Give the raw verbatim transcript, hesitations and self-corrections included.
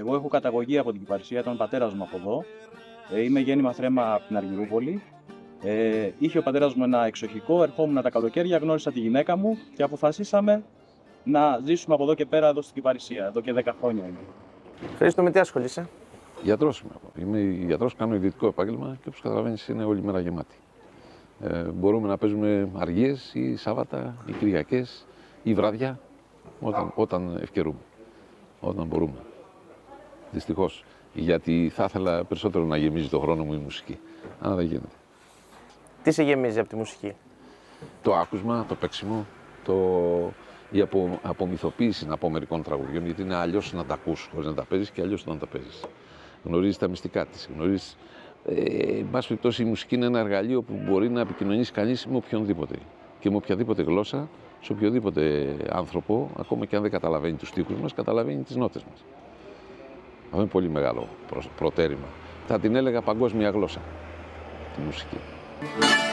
Εγώ έχω καταγωγή από την Κυπαρισία, ήταν ο πατέρας μου από εδώ. Ε, είμαι γέννημα θρέμα από την Αργυρούπολη. Ε, είχε ο πατέρας μου ένα εξοχικό, ερχόμουν τα καλοκαίρια, γνώρισα τη γυναίκα μου και αποφασίσαμε να ζήσουμε από εδώ και πέρα εδώ στην Κυπαρισία. Εδώ και δέκα χρόνια είμαι. Χρήστο, με τι ασχολείσαι? Γιατρός είμαι. Είμαι γιατρός, κάνω ιδιωτικό επάγγελμα και όπως καταλαβαίνεις είναι όλη μέρα γεμάτη. Ε, μπορούμε να παίζουμε αργίες ή Σάββατα ή Κυριακές ή βράδια όταν, όταν ευκαιρούμε, όταν μπορούμε. Δυστυχώς, γιατί θα ήθελα περισσότερο να γεμίζει το χρόνο μου η μουσική, αλλά δεν γίνεται. Τι σε γεμίζει από τη μουσική? Το άκουσμα, το παίξιμο, το... η απο... απομυθοποίηση να πω μερικών τραγουδιών, γιατί είναι αλλιώς να τα ακούς χωρίς να τα παίζεις και αλλιώς όταν τα παίζεις. Γνωρίζεις τα μυστικά της, γνωρίζεις... Ε, εν πάση περιπτώσει, η μουσική είναι ένα εργαλείο που μπορεί να επικοινωνήσει κανείς με οποιονδήποτε και με οποιαδήποτε γλώσσα, σε οποιοδήποτε άνθρωπο, ακόμα και αν δεν καταλαβαίνει τους στίχους μας, καταλαβαίνει τις νότες μας. Αυτό είναι πολύ μεγάλο προτέρημα. Θα την έλεγα παγκόσμια γλώσσα, τη μουσική.